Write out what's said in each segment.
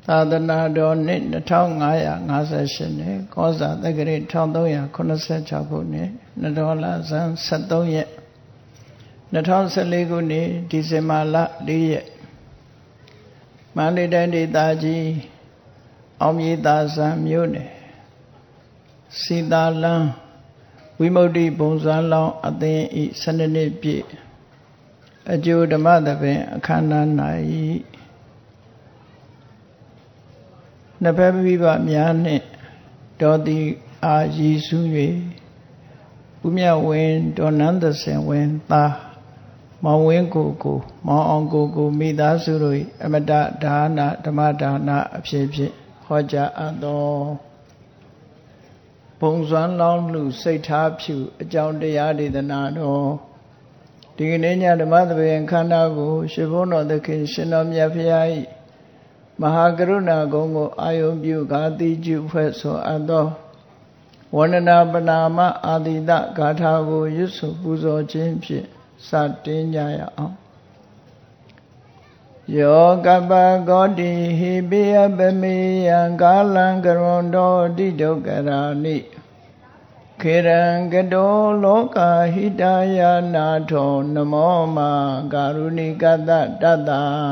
သာသနာတော်နှစ်2558နှစ်ကောဇာတက္ကရာ1386ခုနှစ်နတော်လဆန်း73ရက်2014ခုနှစ်ဒီဇင်ဘာလ4ရက်မန္တလေးတိုင်းဒေသကြီးအောင်မြေသာဆန်မြို့နယ်စီတာလန်းဝိမု ക്തി ဘုံစွမ်းလောင်းအသင်းဤ12နှစ်ပြည့်အကျိုးဓမ္မသဘင်အခမ်းအနား၌နှစ်ဖက်မိဘများနှင့်တော်သည်အာရည်စူး၍ဦးမြတ်ဝင်းဒေါ်နန်းသစင်ဝင်းသားမောင်ဝင်းကိုမောင်အောင်ကိုမိသားစုတို့၏အမတဒါနဓမ္မဒါနအဖြစ်ဖြင့်ဟောကြားအပ်သောဘုံစွမ်းလောင်းမှုစိတ်ထားဖြူအကြောင်းတရားဒေသနာတော်ဒီကနေ့ညဓမ္မသဘင်ခန္ဓာကိုရှင်ဘုန်းတော်သခင်ရှင်တော်မြတ်ဖရာ၏မဟာကရုဏာဂုဏ်ကိုအာယုံပြုဂါတိကျဖွဲ့ဆိုအပ်သောဝန္ဒနာပနာမအာတိတဂါထာကိုရွတ်ဆိုပူဇော်ခြင်းဖြင့်စတင်ကြရအောင်ယောကပဂောတိဟိပိယပမေယံကာလံကရွန်တောတိဒုက္ခရာနိခေရံကတောလောကဟိတယနာထောနမောမာကာရုဏိကတတတ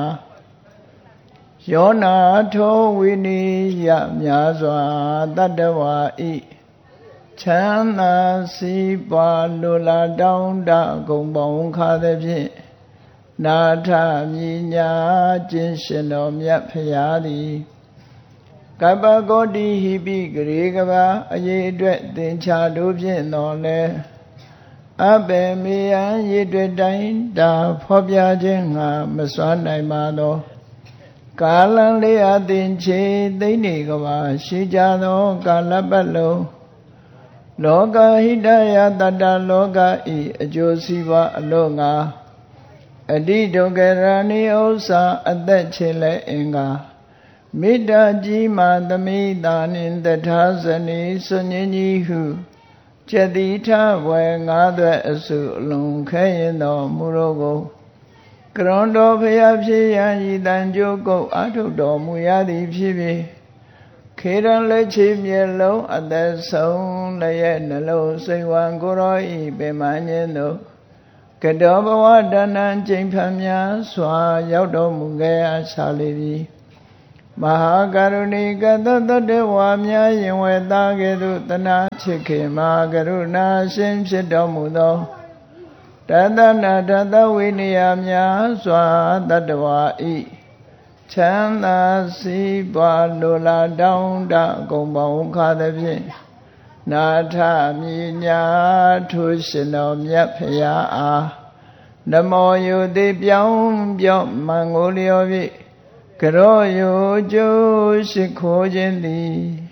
ယောနာထောဝိနိယမြာစွာတတ္တဝါဤချမ်းသာစီးပွားလိုလားတောင်းတဂုံပေါင်းခါသည်ဖြင့်နာထမြညာခြင်းရှင်တော်မြတ်ဖရာသည်ကပ္ပဂောတိဟိပိဂရေကဘာအရေးအတွက်သင်္ချာတို့ဖြင့်တော်လဲအဘေမေယံရေတွေ့တိုင်းတာဖော်ပြခြင်းငါမစွမ်းနိုင်ပါသောကာလံလေးအသင်ချေသိမ့်နေကဘာရှိကြသောကာလပတ်လုံးလောကဟိတယတတ္တလောကဤအကျိုးစီးပွားအလို့ငါအတိဒုက္ခရာနိဥ္စာအသက်ချေလဲအင်္ဂါမေတ္တာကြီးမာသမိတာနှင့်တထာဇနီစွန်ញင်းကြီးဟုကျက်တိထဝေငါးသွဲအစုအလုံးခဲရင်တော်မူတော်ကိုကရွန်တော်ဖရာဖြစ်ရန်ဤတန်ကြိုးကုတ်အာထုတော်မူရသည်ဖြစ်ပြီးခေရန်လက်ချေမျက်လုံးအသက်ဆုံးလည်းရဲ့နှလုံးစိတ်ဝံကိုရောဤပင်မညင်းတို့ကတောဘဝတဏ္ဏကျိန်ဖန်များစွာရောက်တော်မူခဲ့ရရှာလေသည်မဟာကရုဏီကတတတဝါများရင်ဝဲသားကဲ့သို့တနာချစ်ခင်မဟာကရုဏာရှင်ဖြစ်တော်မူသောတသနာတသဝိနည်းများစွာတတ္တဝါဤချမ်းသာစီးပွားလိုလားတောင်းတဂုံပေါင်းခါသည်ဖြင့်နာထမြညာထိုရှင်တော်မြတ်ဖရာအားနမောယုတိပြောင်းပြော့မန်ကိုလျော်ဖြင့်ကရောယုကျိုးရှိခိုးခြင်းသည်